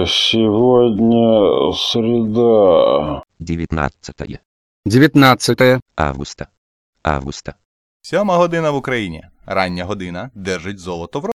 Сегодня среда. 19 августа. 7 година в Україні. Рання година держить золото в